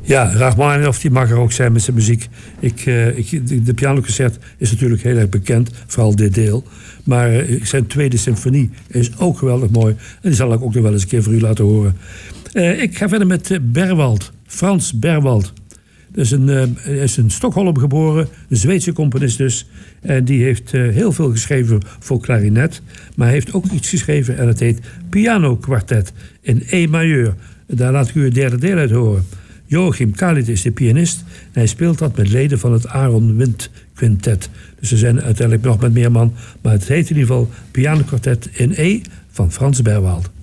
Ja, Rachmaninoff die mag er ook zijn met zijn muziek. De pianoconcert is natuurlijk heel erg bekend, vooral dit deel. Maar zijn tweede symfonie is ook geweldig mooi. En die zal ik ook nog wel eens een keer voor u laten horen. Ik ga verder met Berwald, Frans Berwald. Hij is in Stockholm geboren, een Zweedse componist dus. En die heeft heel veel geschreven voor klarinet. Maar hij heeft ook iets geschreven en het heet Piano Quartet in E majeur. Daar laat ik u het derde deel uit horen. Joachim Khalid is de pianist. En hij speelt dat met leden van het Aaron Wind Quintet. Dus ze zijn uiteindelijk nog met meer man. Maar het heet in ieder geval Piano Quartet in E van Frans Berwald.